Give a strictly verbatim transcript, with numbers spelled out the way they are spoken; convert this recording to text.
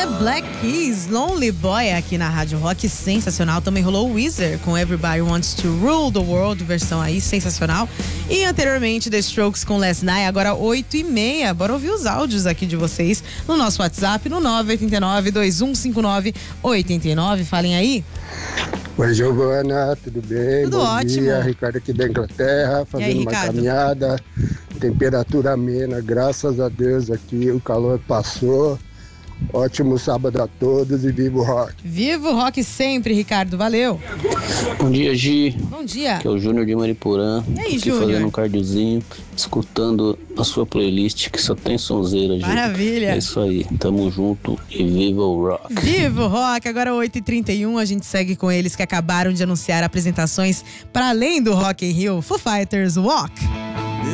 The Black Keys, Lonely Boy, aqui na Rádio Rock, sensacional. Também rolou o Weezer com Everybody Wants to Rule the World, versão aí, sensacional. E anteriormente The Strokes com Last Night, agora oito e meia. Bora ouvir os áudios aqui de vocês no nosso WhatsApp, no nove oito nove, dois um cinco nove, oito nove. Falem aí. Oi, Giovana, tudo bem? Tudo Bom ótimo. dia, Ricardo aqui da Inglaterra, fazendo aí, uma Ricardo? caminhada, temperatura amena, graças a Deus aqui, o calor passou. Ótimo sábado a todos e viva o rock. Viva o rock sempre, Ricardo, valeu. Bom dia, Gi. Bom dia. Que é o Júnior de Mariporã. E aí, aqui Júnior? fazendo um cardiozinho, escutando a sua playlist que só tem sonzeira, Gi. Maravilha. É isso aí, tamo junto e viva o rock. Viva o rock, agora oito e trinta e um, a gente segue com eles que acabaram de anunciar apresentações para além do Rock in Rio, Foo Fighters Walk.